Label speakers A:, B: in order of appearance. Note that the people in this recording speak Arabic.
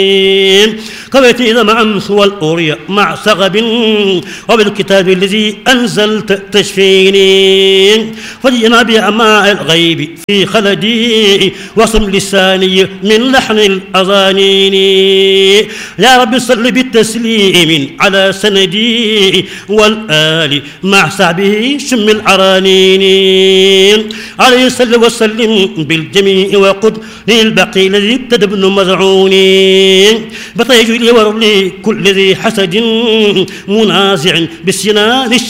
A: كويتي إذا مع أمثوى الأورية مع سغب وبالكتاب الذي أنزلت تشفيني فجئنا بأعماء الغيب في خلدي وصم لساني من لحن الأذانين يا رب صل بالتسليم على سندي والآل مع سعبه شم العرانين عليه صل وسلم بالجميع وقد للبقي الذي ابتدى ابن مزعون بطيج لي ورلي كل ذي حسد منازع بالسنان